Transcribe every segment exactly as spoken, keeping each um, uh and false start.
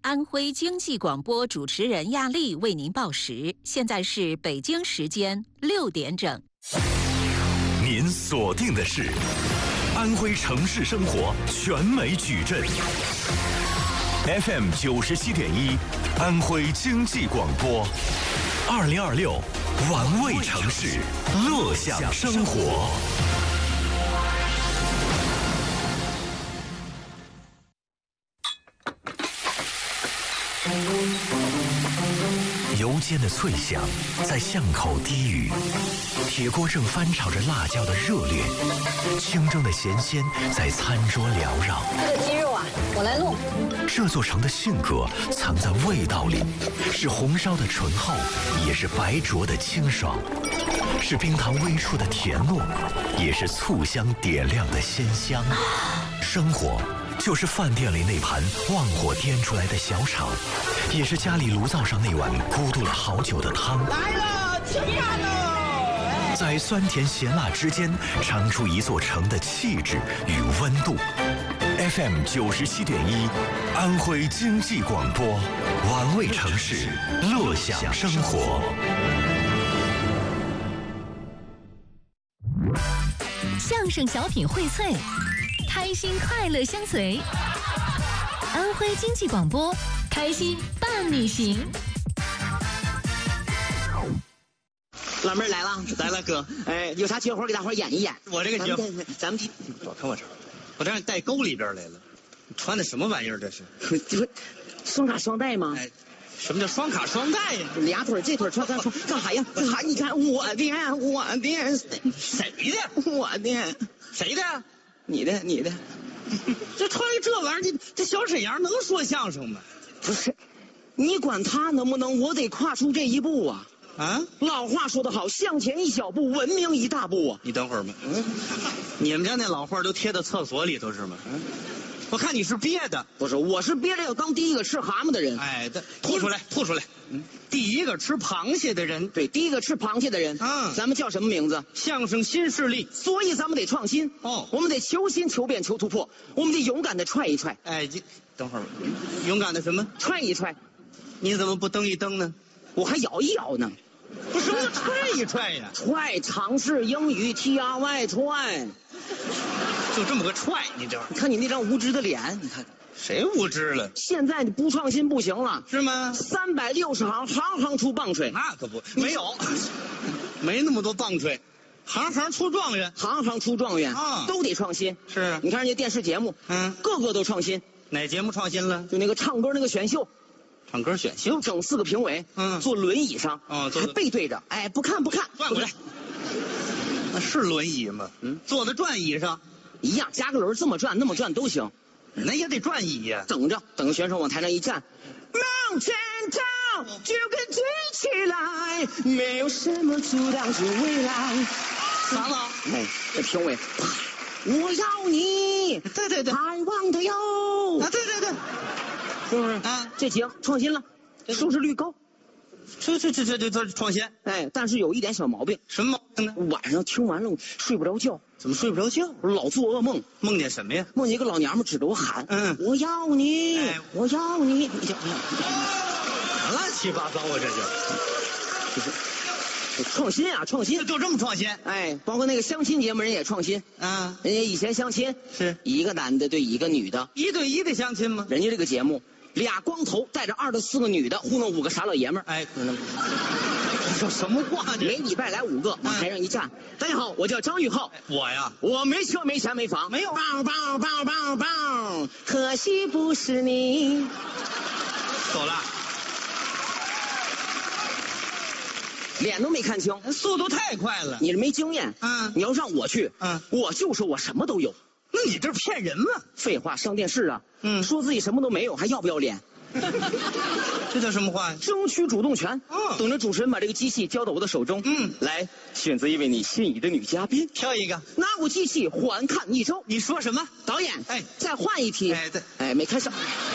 安徽经济广播主持人亚丽为您报时，现在是北京时间六点整。 您锁定的是安徽城市生活全美矩阵 F M 九十七点一，安徽经济广播，二零二六玩味城市，乐享生活。油煎的脆响在巷口低语，铁锅正翻炒着辣椒的热烈，清蒸的咸鲜在餐桌缭绕。 这个鸡肉啊，我来弄。 这座城的性格藏在味道里，是红烧的醇厚，也是白灼的清爽，是冰糖微触的甜糯，也是醋香点亮的鲜香。生活就是饭店里那盘旺火颠出来的小炒，也是家里炉灶上那碗咕嘟了好久的汤。 来了，吃饭喽！ 在酸甜咸辣之间，尝出一座城的气质与温度。F M 九十七点一，安徽经济广播，玩味城市，乐享生活。 相声小品荟萃，开心快乐相随。安徽经济广播，开心伴你行。 老妹儿来了， 来了哥， 哎，有啥绝活给大伙演一演？ 我这个绝活， 咱们咱们我看我这儿，我这让你带沟里边来了，你穿的什么玩意儿？这是？ 这不双卡双待吗？ 哎，什么叫双卡双待呀？ 俩腿这腿穿穿穿干啥呀？干啥？你看我的，我的， 谁的？ 我的， 谁的？ 你的，你的。 这穿一这玩意儿，这这小沈阳能说相声吗？ 不是，你管他能不能，我得跨出这一步啊！ 啊， 老话说得好，向前一小步，文明一大步啊！ 你等会儿吧。嗯，你们家那老话都贴到厕所里头是吗？嗯，我看你是憋的。 不是，我是憋着要当第一个吃蛤蟆的人。 哎，吐出来，吐出来。嗯，第一个吃螃蟹的人。 对，第一个吃螃蟹的人。 嗯， 咱们叫什么名字？ 相声新势力。 所以咱们得创新。 哦， 我们得求新、求变、求突破。我们得勇敢的踹一踹。 哎，这等会儿，勇敢的什么？ 踹一踹。 你怎么不蹬一蹬呢？ 我还摇一摇呢。 不是，什么叫踹一踹呀？ 踹，尝试英语 T R Y 踹， 就这么个踹，你这你看你那张无知的脸，你看谁无知了？ 现在你不创新不行了， 是吗？ 三百六十行，行行出棒槌， 那可不，没有，没那么多棒槌，行行出状元， 行行出状元啊， 都得创新。 是， 你看人家电视节目， 嗯， 个个都创新。 哪节目创新了？ 就那个唱歌那个选秀。 唱歌选秀， 整四个评委， 嗯， 坐轮椅上， 哦， 还背对着，哎，不看不看， 转过来，那是轮椅吗？嗯，坐在转椅上， 一样，加个轮这么转那么转都行， 那也得转椅呀。 等着，等选手往台上一站，往前走，就跟举起来，没有什么阻挡住未来。 啥了？ 哎，这评委，我要你， 对对对， 爱望的哟， 啊，对对对。 是不是啊？这节创新了，收视率高， 这这这这这这创新。 哎，但是有一点小毛病。 什么毛病呢？ 晚上听完了睡不着觉。 怎么睡不着觉？ 老做噩梦。 梦见什么呀？ 梦见一个老娘们指着我喊：“ 嗯， 我要你，哎、我要你。”你叫乱七八糟啊！这就，就是创新啊，创新， 就这么创新。 哎，包括那个相亲节目，人也创新。 啊， 人家以前相亲是一个男的对一个女的， 一对一的相亲吗？ 人家这个节目。俩光头带着二十四个女的糊弄五个傻老爷们儿， 哎，这什么话？ 每礼拜来五个，往台上一站。大家好，我叫张玉浩。 我呀， 我没车没钱没房， 没有。 棒棒棒棒棒，可惜不是你。 走了， 脸都没看清， 速度太快了。 你这没经验。 嗯， 你要让我去， 嗯， 我就说我什么都有。 那你这骗人吗？ 废话，上电视啊， 嗯， 说自己什么都没有，还要不要脸？ 这叫什么话呀？ 争取主动权。 嗯， 等着主持人把这个机器交到我的手中。 嗯， 来选择一位你心仪的女嘉宾， 挑一个， 拿过机器环看一周。 你说什么？ 导演， 哎， 再换一题。 哎，对， 哎，没看上。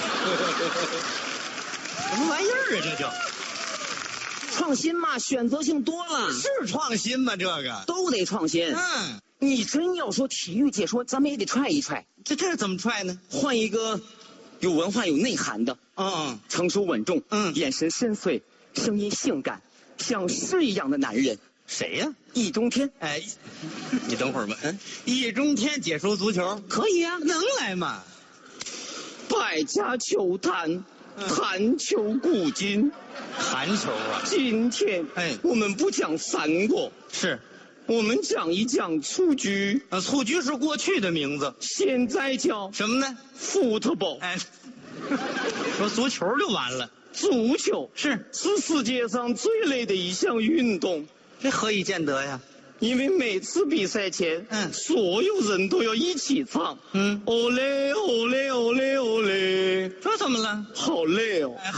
什么玩意儿啊？这就创新嘛，选择性多了。 是创新吗？这个都得创新。 嗯。 你真要说体育界说，咱们也得踹一踹。 这这是怎么踹呢？ 换一个有文化、有内涵的， 嗯成熟稳重， 嗯眼神深邃，声音性感，像诗一样的男人。 谁呀、 易中天哎，你等会儿吧。嗯，易中天解说足球可以啊， 能来吗？ 百家球坛，谈球古今。 弹球啊， 今天， 哎我们不讲三国， 是。 我们讲一讲蹴鞠。 啊，蹴鞠是过去的名字， 现在叫什么呢？ football， 哎，说足球就完了。 足球是， 是世界上最累的一项运动， 这何以见得呀？ 因为每次比赛前， 嗯所有人都要一起唱， 嗯， 哦嘞哦嘞哦嘞哦嘞， 这怎么了？ 好累哦。 哎